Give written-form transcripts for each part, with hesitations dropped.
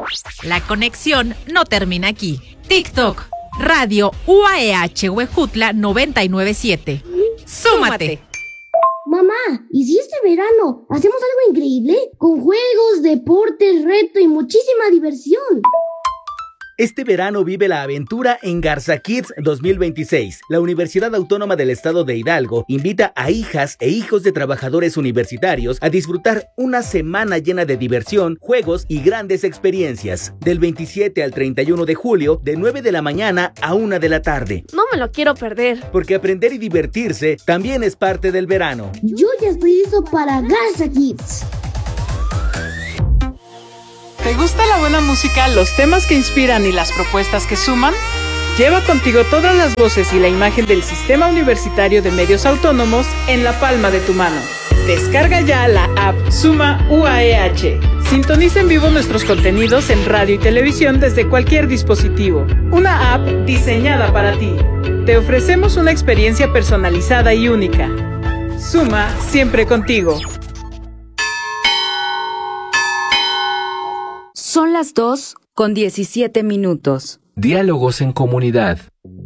La conexión no termina aquí. TikTok, Radio UAEH Huejutla 997. ¡Súmate! Mamá, ¿y si este verano hacemos algo increíble? Con juegos, deportes, reto y muchísima diversión. Este verano vive la aventura en Garza Kids 2026. La Universidad Autónoma del Estado de Hidalgo invita a hijas e hijos de trabajadores universitarios a disfrutar una semana llena de diversión, juegos y grandes experiencias. Del 27 al 31 de julio, de 9 de la mañana a 1 de la tarde. No me lo quiero perder. Porque aprender y divertirse también es parte del verano. Yo ya estoy listo para Garza Kids. ¿Te gusta la buena música, los temas que inspiran y las propuestas que suman? Lleva contigo todas las voces y la imagen del Sistema Universitario de Medios Autónomos en la palma de tu mano. Descarga ya la app Suma UAEH. Sintoniza en vivo nuestros contenidos en radio y televisión desde cualquier dispositivo. Una app diseñada para ti. Te ofrecemos una experiencia personalizada y única. Suma siempre contigo. Son las 2:17. Diálogos en comunidad.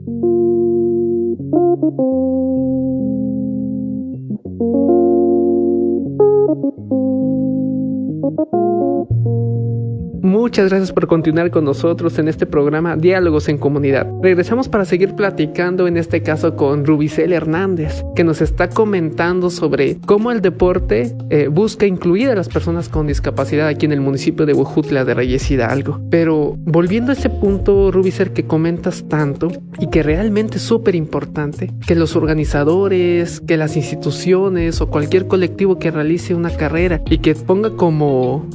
Muchas gracias por continuar con nosotros en este programa Diálogos en Comunidad. Regresamos para seguir platicando, en este caso con Rubicel Hernández, que nos está comentando sobre cómo el deporte busca incluir a las personas con discapacidad aquí en el municipio de Huejutla de Reyes Hidalgo. Pero volviendo a ese punto, Rubicel, que comentas tanto y que realmente es súper importante, que los organizadores, que las instituciones o cualquier colectivo que realice una carrera y que ponga como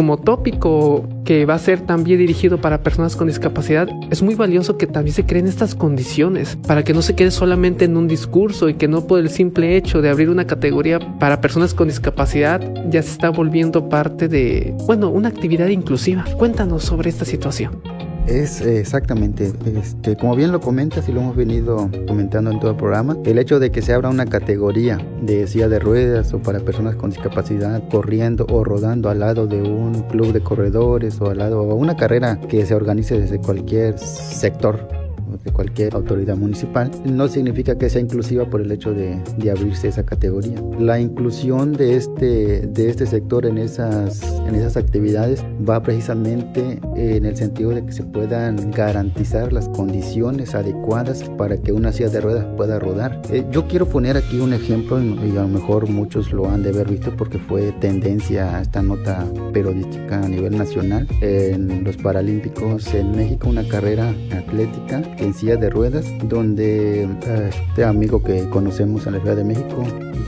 tópico que va a ser también dirigido para personas con discapacidad, es muy valioso que también se creen estas condiciones para que no se quede solamente en un discurso y que no por el simple hecho de abrir una categoría para personas con discapacidad ya se está volviendo parte de, una actividad inclusiva. Cuéntanos sobre esta situación. Es exactamente, como bien lo comentas y lo hemos venido comentando en todo el programa, el hecho de que se abra una categoría de silla de ruedas o para personas con discapacidad corriendo o rodando al lado de un club de corredores o al lado de una carrera que se organice desde cualquier sector, de cualquier autoridad municipal, no significa que sea inclusiva por el hecho de abrirse esa categoría. La inclusión de este sector en esas actividades va precisamente en el sentido de que se puedan garantizar las condiciones adecuadas para que una silla de ruedas pueda rodar. Yo quiero poner aquí un ejemplo, y a lo mejor muchos lo han de haber visto porque fue tendencia esta nota periodística a nivel nacional en los Paralímpicos en México, una carrera atlética en silla de ruedas, donde este amigo que conocemos en la Ciudad de México,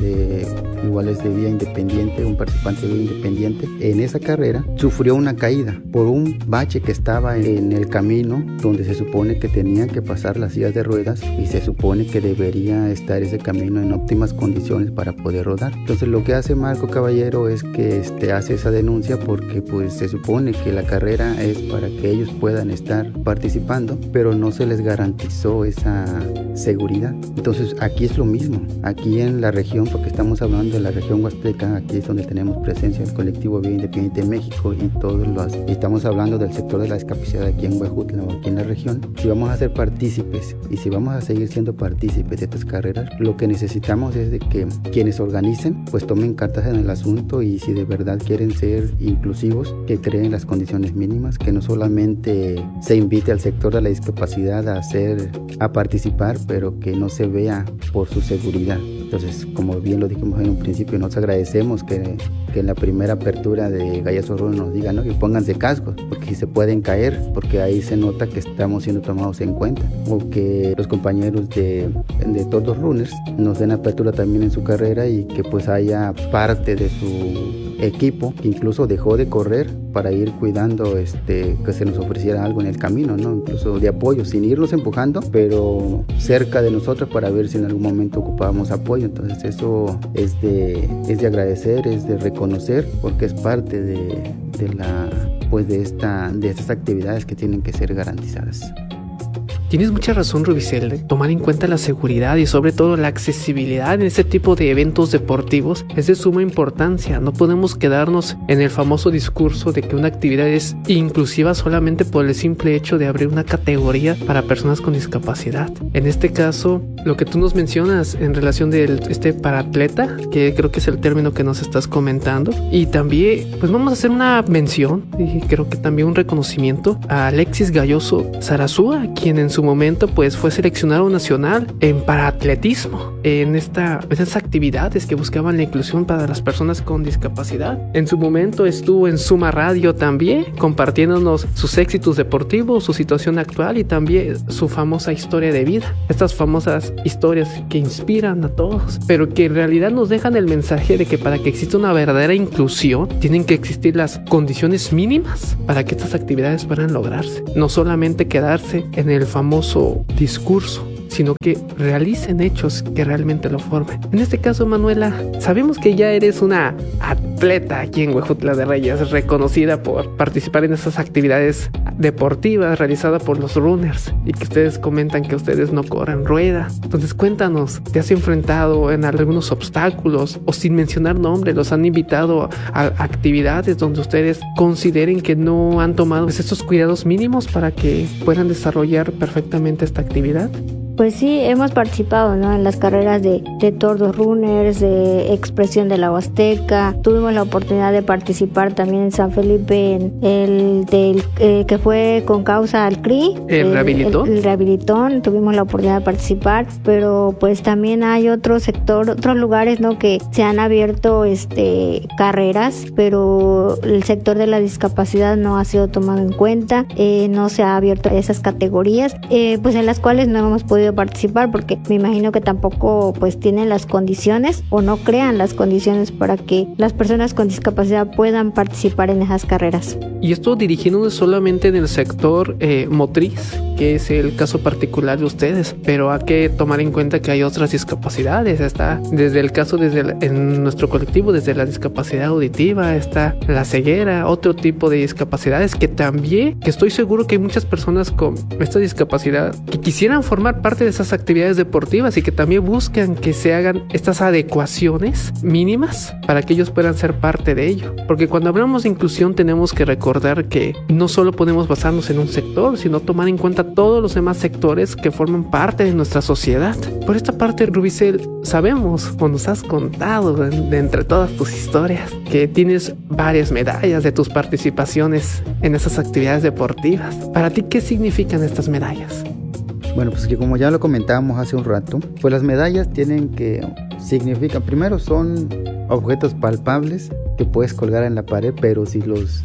igual es de vía independiente, un participante de vía independiente, en esa carrera sufrió una caída por un bache que estaba en el camino donde se supone que tenían que pasar las sillas de ruedas y se supone que debería estar ese camino en óptimas condiciones para poder rodar. Entonces lo que hace Marco Caballero es que hace esa denuncia porque pues se supone que la carrera es para que ellos puedan estar participando, pero no se les garantizó esa seguridad. Entonces aquí es lo mismo, aquí en la región, porque estamos hablando de la región huasteca, aquí es donde tenemos presencia del colectivo Vía Independiente de México y estamos hablando del sector de la discapacidad aquí en Huejutla o aquí en la región. Si vamos a ser partícipes y si vamos a seguir siendo partícipes de estas carreras, lo que necesitamos es de que quienes organicen pues tomen cartas en el asunto, y si de verdad quieren ser inclusivos, que creen las condiciones mínimas, que no solamente se invite al sector de la discapacidad a participar, pero que no se vea por su seguridad. Entonces, como bien lo dijimos en un principio, nos agradecemos que en la primera apertura de Gallazo Runner nos digan, ¿no?, que pónganse cascos, porque si se pueden caer, porque ahí se nota que estamos siendo tomados en cuenta, o que los compañeros de todos los runners nos den apertura también en su carrera, y que pues haya parte de su equipo que incluso dejó de correr para ir cuidando que se nos ofreciera algo en el camino, ¿no?, incluso de apoyo, sin irnos empujando, pero cerca de nosotros para ver si en algún momento ocupábamos apoyo. Entonces eso es de agradecer, es de reconocer, porque es parte de estas actividades que tienen que ser garantizadas. Tienes mucha razón, Rubicel, de tomar en cuenta la seguridad y sobre todo la accesibilidad en este tipo de eventos deportivos es de suma importancia. No podemos quedarnos en el famoso discurso de que una actividad es inclusiva solamente por el simple hecho de abrir una categoría para personas con discapacidad. En este caso, lo que tú nos mencionas en relación de paraatleta, que creo que es el término que nos estás comentando, y también pues vamos a hacer una mención y creo que también un reconocimiento a Alexis Galloso Zarazúa, quien en su momento pues fue seleccionado nacional en paraatletismo, en esas actividades que buscaban la inclusión para las personas con discapacidad. En su momento estuvo en Suma Radio también, compartiéndonos sus éxitos deportivos, su situación actual y también su famosa historia de vida. Estas famosas historias que inspiran a todos, pero que en realidad nos dejan el mensaje de que para que exista una verdadera inclusión, tienen que existir las condiciones mínimas para que estas actividades puedan lograrse. No solamente quedarse en el famoso discurso, sino que realicen hechos que realmente lo formen. En este caso, Manuela, sabemos que ya eres una atleta aquí en Huejutla de Reyes, reconocida por participar en esas actividades deportivas realizadas por los runners y que ustedes comentan que ustedes no corren rueda. Entonces cuéntanos, ¿te has enfrentado en algunos obstáculos o sin mencionar nombres los han invitado a actividades donde ustedes consideren que no han tomado estos cuidados mínimos para que puedan desarrollar perfectamente esta actividad? Pues sí, hemos participado, ¿no?, en las carreras de Tordos Runners, de Expresión de la Huasteca. Tuvimos la oportunidad de participar también en San Felipe, en el que fue con causa al CRI. ¿El Rehabilitón? El Rehabilitón, tuvimos la oportunidad de participar, pero pues también hay otros lugares, ¿no?, que se han abierto carreras, pero el sector de la discapacidad no ha sido tomado en cuenta, no se ha abierto esas categorías, pues en las cuales no hemos podido participar porque me imagino que tampoco pues tienen las condiciones o no crean las condiciones para que las personas con discapacidad puedan participar en esas carreras. Y esto dirigiéndonos solamente en el sector motriz, que es el caso particular de ustedes, pero hay que tomar en cuenta que hay otras discapacidades. Está desde el caso en nuestro colectivo, desde la discapacidad auditiva, está la ceguera, otro tipo de discapacidades que estoy seguro que hay muchas personas con esta discapacidad que quisieran formar parte de esas actividades deportivas y que también buscan que se hagan estas adecuaciones mínimas para que ellos puedan ser parte de ello. Porque cuando hablamos de inclusión tenemos que recordar que no solo podemos basarnos en un sector, sino tomar en cuenta todos los demás sectores que forman parte de nuestra sociedad. Por esta parte, Rubicel, sabemos o nos has contado de entre todas tus historias que tienes varias medallas de tus participaciones en esas actividades deportivas. Para ti, ¿qué significan estas medallas? Bueno, pues que como ya lo comentábamos hace un rato, pues las medallas significan, primero son objetos palpables que puedes colgar en la pared, pero si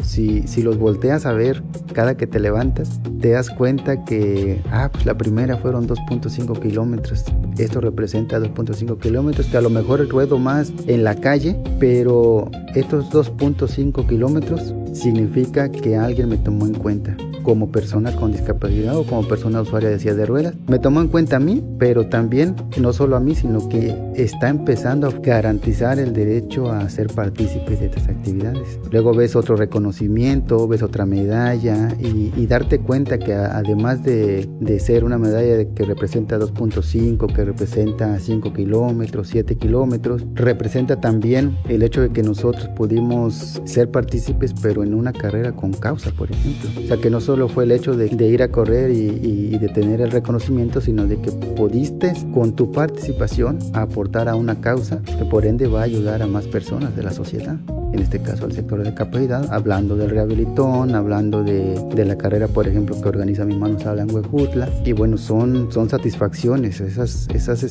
los volteas a ver cada que te levantas, te das cuenta que pues la primera fueron 2.5 kilómetros. Esto representa 2.5 kilómetros, que a lo mejor ruedo más en la calle, pero estos 2.5 kilómetros significa que alguien me tomó en cuenta como persona con discapacidad o como persona usuaria de silla de ruedas. Me tomó en cuenta a mí, pero también no solo a mí, sino que está empezando a garantizar el derecho a ser partícipes de estas actividades. Luego ves otro reconocimiento, ves otra medalla y darte cuenta que además de ser una medalla que representa 2.5, que representa 5 kilómetros, 7 kilómetros, representa también el hecho de que nosotros pudimos ser partícipes, pero en una carrera con causa, por ejemplo. O sea, que no solo fue el hecho de ir a correr y de tener el reconocimiento, sino de que pudiste con tu participación aportar a una causa que por ende va a ayudar a más personas de la sociedad. En este caso al sector de discapacidad, hablando del Rehabilitón, hablando de la carrera, por ejemplo, que organiza Mis Manos Hablan Huejutla. Y bueno, son satisfacciones, esas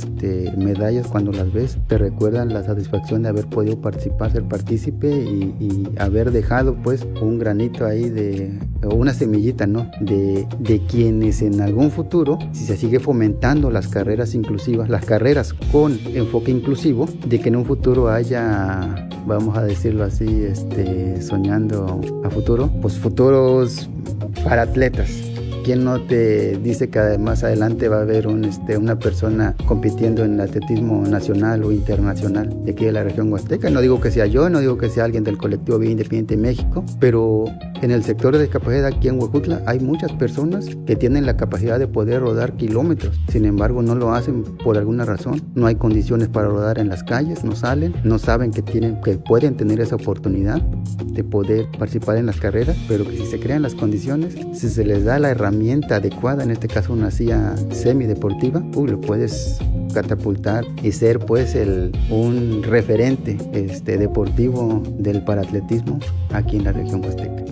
medallas cuando las ves te recuerdan la satisfacción de haber podido participar, ser partícipe y haber dejado pues un granito ahí o una semillita, ¿no? De quienes en algún futuro, si se sigue fomentando las carreras inclusivas, las carreras con enfoque inclusivo, de que en un futuro haya, vamos a decirlo así, soñando a futuro, pues futuros para atletas. ¿Quién no te dice que más adelante va a haber una persona compitiendo en el atletismo nacional o internacional de aquí de la región huasteca? No digo que sea yo, no digo que sea alguien del colectivo Vida Independiente México, pero En el sector de discapacidad aquí en Huejutla hay muchas personas que tienen la capacidad de poder rodar kilómetros, sin embargo no lo hacen por alguna razón. No hay condiciones para rodar en las calles, no salen, no saben que pueden tener esa oportunidad de poder participar en las carreras, pero que si se crean las condiciones, si se les da la herramienta adecuada, en este caso una silla semideportiva, lo puedes catapultar y ser pues un referente deportivo del paraatletismo aquí en la región huasteca.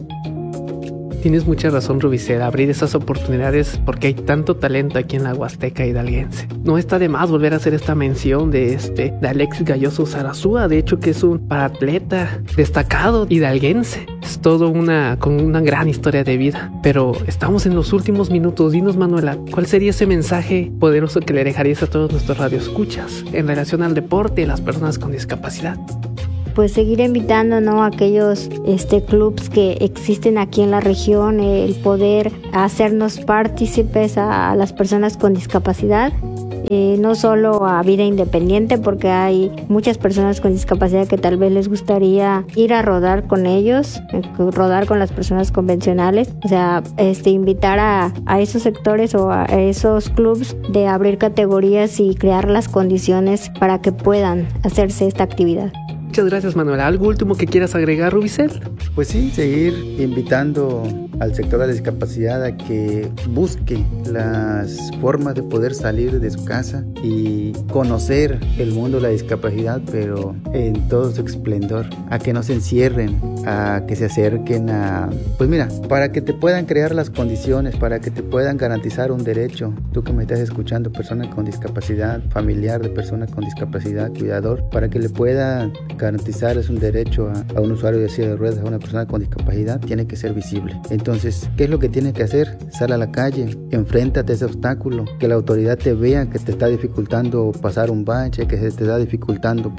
Tienes mucha razón, Rubicel, abrir esas oportunidades porque hay tanto talento aquí en la Huasteca hidalguense. No está de más volver a hacer esta mención de Alexis Galloso Zarazúa, de hecho que es un paratleta destacado hidalguense. Es todo con una gran historia de vida. Pero estamos en los últimos minutos. Dinos, Manuela, ¿cuál sería ese mensaje poderoso que le dejarías a todos nuestros radioescuchas en relación al deporte y las personas con discapacidad? Pues seguir invitando, ¿no?, a aquellos clubs que existen aquí en la región, el poder hacernos partícipes a las personas con discapacidad, no solo a vida independiente, porque hay muchas personas con discapacidad que tal vez les gustaría ir a rodar con ellos, rodar con las personas convencionales, o sea, invitar a esos sectores o a esos clubs de abrir categorías y crear las condiciones para que puedan hacerse esta actividad. Muchas gracias, Manuela. ¿Algo último que quieras agregar, Rubicel? Pues sí, seguir invitando al sector de la discapacidad a que busque las formas de poder salir de su casa y conocer el mundo de la discapacidad, pero en todo su esplendor, a que no se encierren, a que se acerquen para que te puedan crear las condiciones, para que te puedan garantizar un derecho. Tú que me estás escuchando, persona con discapacidad, familiar de persona con discapacidad, cuidador, para que le puedan garantizar es un derecho a un usuario de silla de ruedas, a una persona con discapacidad, tiene que ser visible. Entonces, ¿qué es lo que tienes que hacer? Sal a la calle, enfréntate a ese obstáculo, que la autoridad te vea que te está dificultando pasar un bache, que se te está dificultando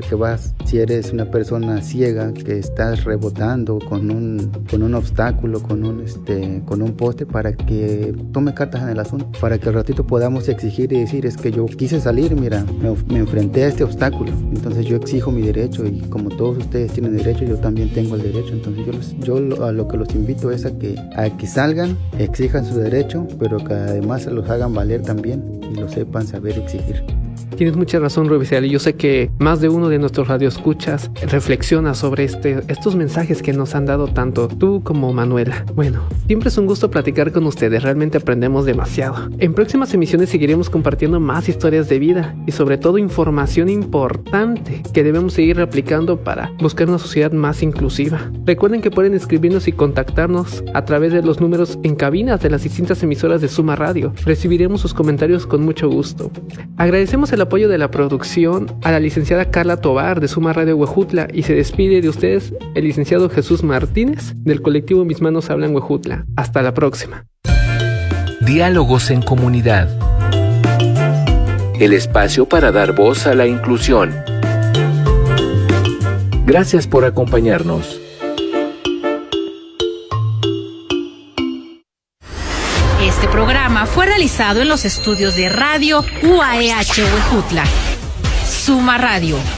si eres una persona ciega, que estás rebotando con un obstáculo, con un poste, para que tome cartas en el asunto, para que al ratito podamos exigir y decir, es que yo quise salir, mira, me enfrenté a este obstáculo, entonces yo exijo mi derecho, y como todos ustedes tienen derecho, yo también tengo el derecho. Entonces yo a lo que los invito es a que salgan, exijan su derecho, pero que además los hagan valer también y lo sepan saber exigir. Tienes mucha razón, Rubicel, y yo sé que más de uno de nuestros radioescuchas reflexiona sobre estos mensajes que nos han dado tanto tú como Manuela. Bueno, siempre es un gusto platicar con ustedes, realmente aprendemos demasiado. En próximas emisiones seguiremos compartiendo más historias de vida y sobre todo información importante que debemos seguir aplicando para buscar una sociedad más inclusiva. Recuerden que pueden escribirnos y contactarnos a través de los números en cabinas de las distintas emisoras de Suma Radio. Recibiremos sus comentarios con mucho gusto. Agradecemos el apoyo de la producción a la licenciada Carla Tobar de Suma Radio Huejutla, y se despide de ustedes el licenciado Jesús Martínez del colectivo Mis Manos Hablan Huejutla. Hasta la próxima. Diálogos en comunidad. El espacio para dar voz a la inclusión. Gracias por acompañarnos. Este programa fue realizado en los estudios de Radio UAEH Huejutla. Suma Radio.